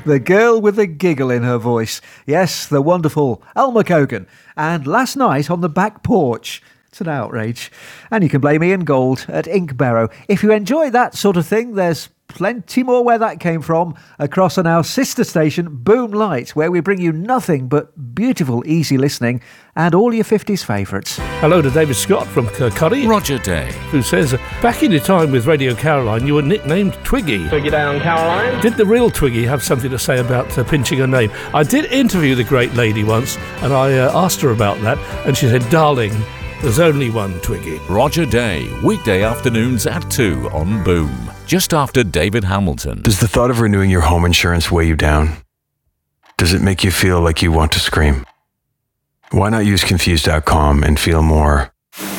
The girl with the giggle in her voice. Yes, the wonderful Alma Cogan. And Last Night on the Back Porch. It's an outrage. And you can blame Ian Gold at Inkbarrow. If you enjoy that sort of thing, there's plenty more where that came from across on our sister station Boom Light, where we bring you nothing but beautiful easy listening and all your 50s favourites. Hello to David Scott from Kirkcaldy. Roger Day, who says, back in your time with Radio Caroline, you were nicknamed Twiggy. Twiggy down, Caroline. Did the real Twiggy have something to say about pinching her name? I did interview the great lady once, and I asked her about that, and she said, darling, there's only one Twiggy. Roger Day, weekday afternoons at 2 on Boom, just after David Hamilton. Does the thought of renewing your home insurance weigh you down? Does it make you feel like you want to scream? Why not use Confused.com and feel more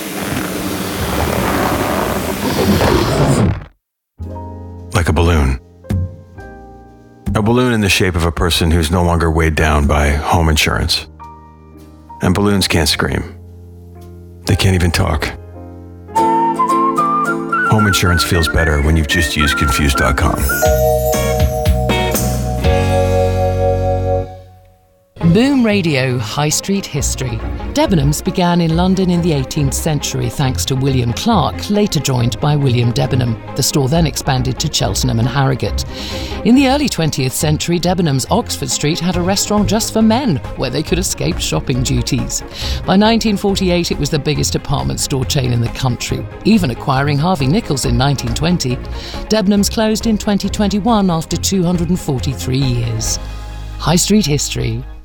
like a balloon? A balloon in the shape of a person who's no longer weighed down by home insurance. And balloons can't scream. They can't even talk. Home insurance feels better when you've just used Confused.com. Boom Radio High Street History. Debenhams began in London in the 18th century thanks to William Clark, later joined by William Debenham. The store then expanded to Cheltenham and Harrogate. In the early 20th century, Debenhams Oxford Street had a restaurant just for men, where they could escape shopping duties. By 1948, it was the biggest department store chain in the country, even acquiring Harvey Nichols in 1920. Debenhams closed in 2021 after 243 years. High Street History.